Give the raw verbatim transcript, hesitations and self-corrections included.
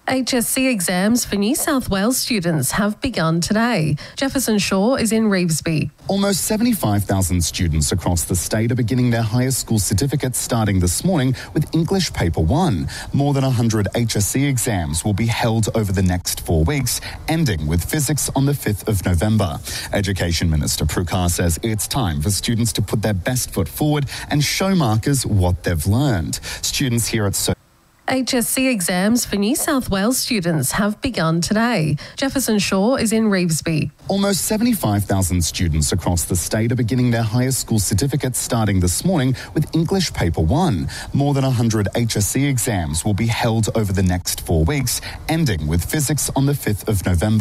H S C exams for New South Wales students have begun today. Jefferson Shaw is in Revesby. Almost seventy-five thousand students across the state are beginning their higher school certificates starting this morning with English Paper one. More than one hundred H S C exams will be held over the next four weeks, ending with physics on the fifth of November. Education Minister Prukar says it's time for students to put their best foot forward and show markers what they've learned. Students here at So H S C exams for New South Wales students have begun today. Jefferson Shaw is in Revesby. Almost seventy-five thousand students across the state are beginning their higher school certificates starting this morning with English Paper one. More than one hundred H S C exams will be held over the next four weeks, ending with physics on the fifth of November.